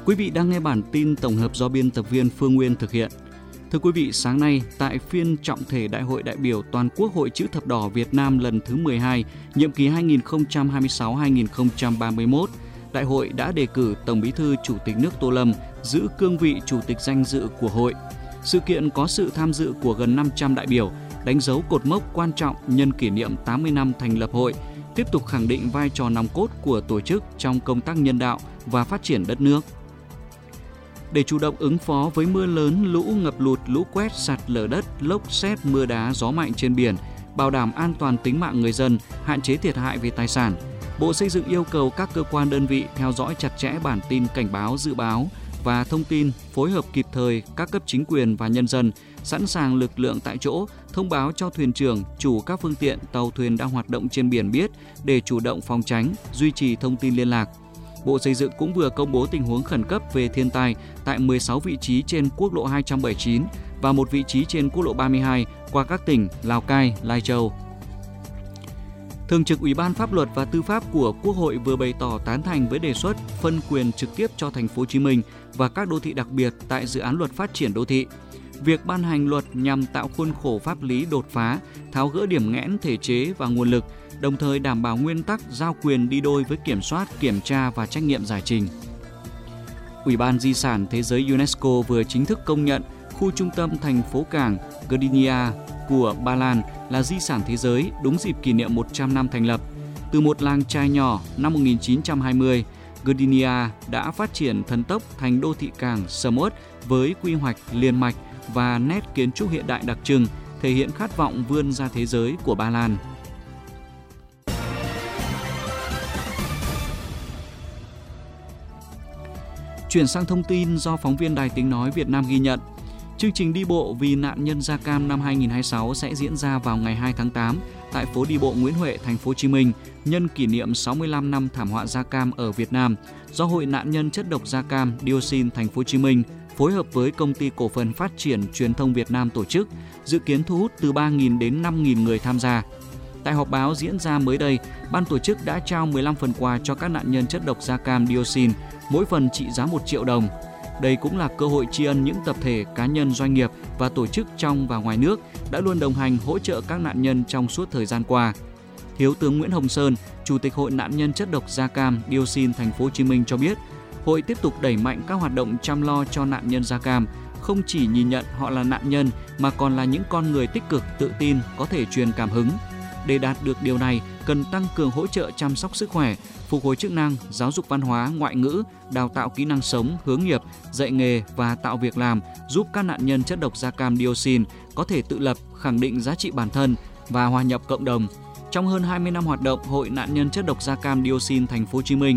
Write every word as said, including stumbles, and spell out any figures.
Quý vị đang nghe bản tin tổng hợp do biên tập viên Phương Nguyên thực hiện. Thưa quý vị, sáng nay tại phiên trọng thể Đại hội đại biểu Toàn quốc Hội Chữ Thập Đỏ Việt Nam lần thứ mười hai, nhiệm kỳ hai nghìn không trăm hai mươi sáu đến hai nghìn không trăm ba mươi mốt, Đại hội đã đề cử Tổng Bí thư Chủ tịch nước Tô Lâm giữ cương vị Chủ tịch danh dự của Hội. Sự kiện có sự tham dự của gần năm trăm đại biểu, đánh dấu cột mốc quan trọng nhân kỷ niệm tám mươi năm thành lập Hội, tiếp tục khẳng định vai trò nòng cốt của tổ chức trong công tác nhân đạo và phát triển đất nước. Để chủ động ứng phó với mưa lớn, lũ, ngập lụt, lũ quét, sạt lở đất, lốc sét, mưa đá, gió mạnh trên biển, bảo đảm an toàn tính mạng người dân, hạn chế thiệt hại về tài sản, Bộ Xây dựng yêu cầu các cơ quan đơn vị theo dõi chặt chẽ bản tin cảnh báo, dự báo và thông tin, phối hợp kịp thời các cấp chính quyền và nhân dân, sẵn sàng lực lượng tại chỗ, thông báo cho thuyền trưởng, chủ các phương tiện, tàu thuyền đang hoạt động trên biển biết để chủ động phòng tránh, duy trì thông tin liên lạc. Bộ Xây dựng cũng vừa công bố tình huống khẩn cấp về thiên tai tại mười sáu vị trí trên quốc lộ hai trăm bảy mươi chín và một vị trí trên quốc lộ ba mươi hai qua các tỉnh Lào Cai, Lai Châu. Thường trực Ủy ban Pháp luật và Tư pháp của Quốc hội vừa bày tỏ tán thành với đề xuất phân quyền trực tiếp cho Thành phố Hồ Chí Minh và các đô thị đặc biệt tại dự án luật phát triển đô thị. Việc ban hành luật nhằm tạo khuôn khổ pháp lý đột phá, tháo gỡ điểm nghẽn thể chế và nguồn lực, đồng thời đảm bảo nguyên tắc giao quyền đi đôi với kiểm soát, kiểm tra và trách nhiệm giải trình. Ủy ban Di sản Thế giới UNESCO vừa chính thức công nhận khu trung tâm thành phố cảng Gdynia của Ba Lan là di sản thế giới đúng dịp kỷ niệm một trăm năm thành lập. Từ một làng chài nhỏ năm một nghìn chín trăm hai mươi, Gdynia đã phát triển thần tốc thành đô thị cảng sầm uất với quy hoạch liền mạch và nét kiến trúc hiện đại đặc trưng, thể hiện khát vọng vươn ra thế giới của Ba Lan. Chuyển sang thông tin do phóng viên Đài Tiếng Nói Việt Nam ghi nhận. Chương trình đi bộ vì nạn nhân da cam năm hai nghìn không trăm hai mươi sáu sẽ diễn ra vào ngày hai tháng tám tại phố đi bộ Nguyễn Huệ, Thành phố Hồ Chí Minh, nhân kỷ niệm sáu mươi lăm năm thảm họa da cam ở Việt Nam, do Hội nạn nhân chất độc da cam dioxin Thành phố Hồ Chí Minh phối hợp với Công ty Cổ phần Phát triển Truyền thông Việt Nam tổ chức, dự kiến thu hút từ ba nghìn đến năm nghìn người tham gia. Tại họp báo diễn ra mới đây, ban tổ chức đã trao mười lăm phần quà cho các nạn nhân chất độc da cam dioxin, mỗi phần trị giá một triệu đồng. Đây cũng là cơ hội tri ân những tập thể, cá nhân, doanh nghiệp và tổ chức trong và ngoài nước đã luôn đồng hành hỗ trợ các nạn nhân trong suốt thời gian qua. Thiếu tướng Nguyễn Hồng Sơn, Chủ tịch Hội nạn nhân chất độc da cam dioxin Thành phố Hồ Chí Minh cho biết, hội tiếp tục đẩy mạnh các hoạt động chăm lo cho nạn nhân da cam, không chỉ nhìn nhận họ là nạn nhân mà còn là những con người tích cực, tự tin, có thể truyền cảm hứng. Để đạt được điều này, cần tăng cường hỗ trợ chăm sóc sức khỏe, phục hồi chức năng, giáo dục văn hóa, ngoại ngữ, đào tạo kỹ năng sống, hướng nghiệp, dạy nghề và tạo việc làm, giúp các nạn nhân chất độc da cam dioxin có thể tự lập, khẳng định giá trị bản thân và hòa nhập cộng đồng. Trong hơn hai mươi năm hoạt động, Hội nạn nhân chất độc da cam dioxin Thành phố Hồ Chí Minh